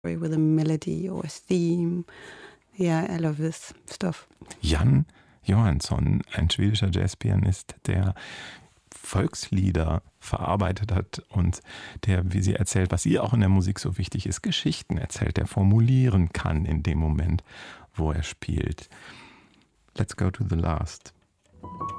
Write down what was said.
with a melody or a theme. Yeah, I love this stuff. Jan Johansson, ein schwedischer Jazzpianist, der Volkslieder verarbeitet hat und der, wie sie erzählt, was ihr auch in der Musik so wichtig ist, Geschichten erzählt, der formulieren kann in dem Moment, wo er spielt. Let's go to the last.